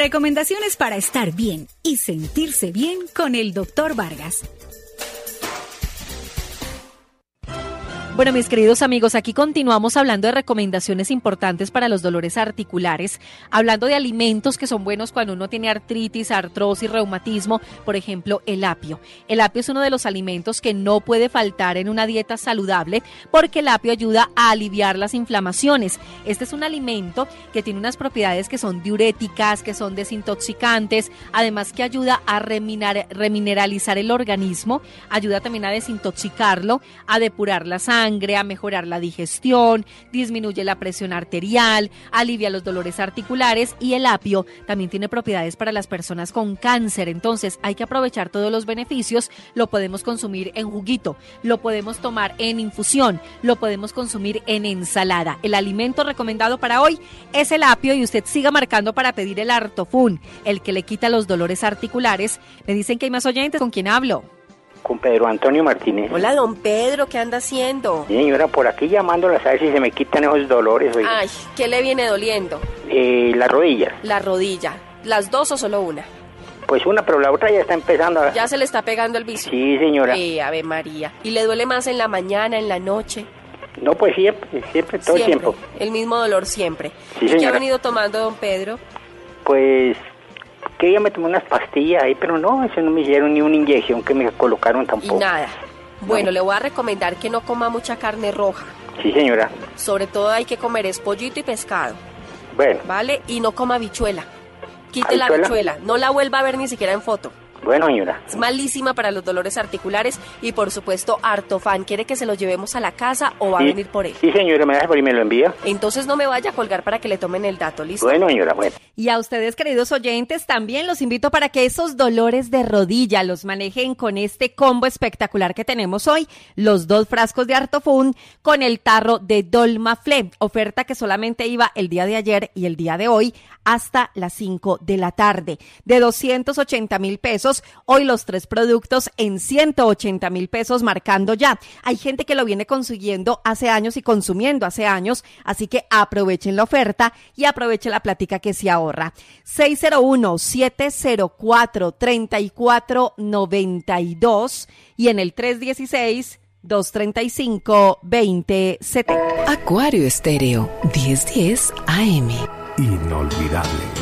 Recomendaciones para estar bien y sentirse bien con el Dr. Vargas. Bueno, mis queridos amigos, aquí continuamos hablando de recomendaciones importantes para los dolores articulares, hablando de alimentos que son buenos cuando uno tiene artritis, artrosis, reumatismo, por ejemplo, el apio. El apio es uno de los alimentos que no puede faltar en una dieta saludable porque el apio ayuda a aliviar las inflamaciones. Este es un alimento que tiene unas propiedades que son diuréticas, que son desintoxicantes, además que ayuda a remineralizar el organismo, ayuda también a desintoxicarlo, a depurar la sangre, a mejorar la digestión, disminuye la presión arterial, alivia los dolores articulares y el apio también tiene propiedades para las personas con cáncer. Entonces hay que aprovechar todos los beneficios. Lo podemos consumir en juguito, lo podemos tomar en infusión, lo podemos consumir en ensalada. El alimento recomendado para hoy es el apio y usted siga marcando para pedir el Artofun, el que le quita los dolores articulares. Me dicen que hay más oyentes. ¿Con quién hablo? Con Pedro Antonio Martínez. Hola, don Pedro, ¿qué anda haciendo? Señora, por aquí llamándola a ver si se me quitan esos dolores. Oiga. Ay, ¿qué le viene doliendo? La rodilla. La rodilla. ¿Las dos o solo una? Pues una, pero la otra ya está empezando a... ¿Ya se le está pegando el vicio? Sí, señora. Ave María. ¿Y le duele más en la mañana, en la noche? No, pues siempre, todo el tiempo. El mismo dolor siempre. Sí, ¿Y señora. qué ha venido tomando, don Pedro? Pues... que ya me tomé unas pastillas ahí, pero no, eso no me hicieron ni una inyección que me colocaron tampoco. Y nada. Bueno, No. le voy a recomendar que no coma mucha carne roja. Sí, señora. Sobre todo hay que comer es pollito y pescado, Bueno, ¿vale? Y no coma habichuela. Quite la ¿Habichuela? habichuela. No la vuelva a ver ni siquiera en foto. bueno, señora. Es malísima para los dolores articulares y, por supuesto, Artofan. ¿Quiere que se lo llevemos a la casa o va a Sí, venir por él? Sí, señora, me deja por ahí, me lo envía. Entonces no me vaya a colgar para que le tomen el dato, ¿listo? Bueno, señora, bueno. Y a ustedes, queridos oyentes, también los invito para que esos dolores de rodilla los manejen con este combo espectacular que tenemos hoy, los 2 frascos de Artofun con el tarro de Dolmaflé, oferta que solamente iba el día de ayer y el día de hoy hasta las 5 de la tarde. De 280,000 pesos, hoy los 3 productos en 180,000 pesos marcando ya. Hay gente que lo viene consiguiendo hace años y consumiendo hace años, así que aprovechen la oferta y aprovechen la plática que se ahorra. 601-704-3492 y en el 316-235-2070. Acuario Estéreo, 1010 AM. Inolvidable.